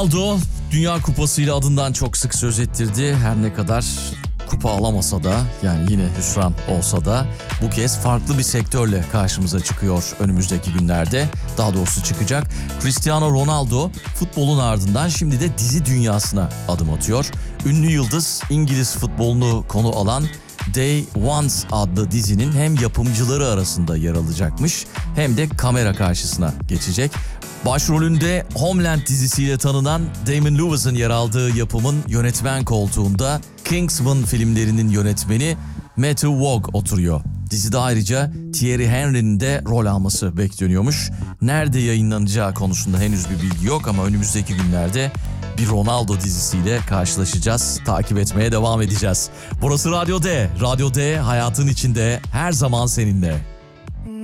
Ronaldo Dünya Kupası ile adından çok sık söz ettirdi. Her ne kadar kupa alamasa da, yani yine hüsran olsa da, bu kez farklı bir sektörle karşımıza çıkıyor önümüzdeki günlerde. Daha doğrusu çıkacak. Cristiano Ronaldo futbolun ardından şimdi de dizi dünyasına adım atıyor. Ünlü yıldız İngiliz futbolunu konu alan They Once adlı dizinin hem yapımcıları arasında yer alacakmış hem de kamera karşısına geçecek. Başrolünde Homeland dizisiyle tanınan Damon Lewis'ın yer aldığı yapımın yönetmen koltuğunda Kingsman filmlerinin yönetmeni Matthew Vaughn oturuyor. Dizide ayrıca Thierry Henry'nin de rol alması bekleniyormuş. Nerede yayınlanacağı konusunda henüz bir bilgi yok ama önümüzdeki günlerde bir Ronaldo dizisiyle karşılaşacağız. Takip etmeye devam edeceğiz. Burası Radyo D. Radyo D hayatın içinde, her zaman seninle.